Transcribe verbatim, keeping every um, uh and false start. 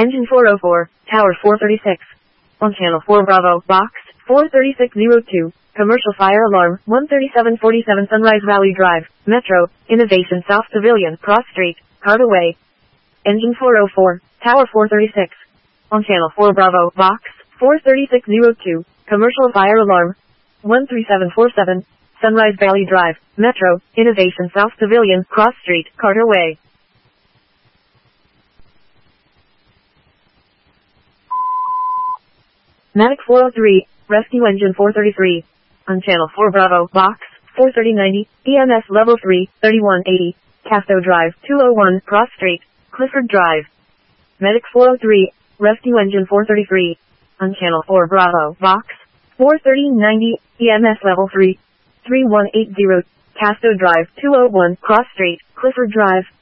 Engine four oh four, Tower four thirty-six. On Channel four Bravo, Box four thirty-six oh two. Commercial fire alarm, one thirty-seven forty-seven Sunrise Valley Drive, Metro, Innovation South Pavilion, Cross Street, Carter Way. Engine four oh four, Tower four thirty-six. On Channel four Bravo, Box four thirty-six oh two. Commercial fire alarm, one three seven four seven. Sunrise Valley Drive, Metro, Innovation South Pavilion, Cross Street, Carter Way. Matic four oh three, Rescue Engine four thirty-three. On Channel four Bravo, Box four thirty ninety, E M S Level three, thirty-one eighty. Casto Drive, two oh one, Cross Street, Clifford Drive. Medic four oh three, Rescue Engine four thirty-three. On Channel four Bravo, Box four thirty ninety, E M S Level three, thirty-one eighty. Casto Drive, two oh one, Cross Street, Clifford Drive.